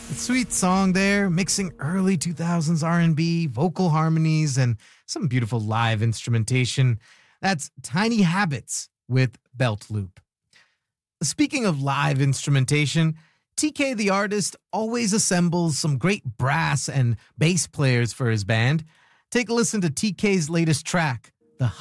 Sweet song there, mixing early 2000s R&B, vocal harmonies, and some beautiful live instrumentation. That's Tiny Habits with Belt Loop. Speaking of live instrumentation, TK the artist always assembles some great brass and bass players for his band. Take a listen to TK's latest track,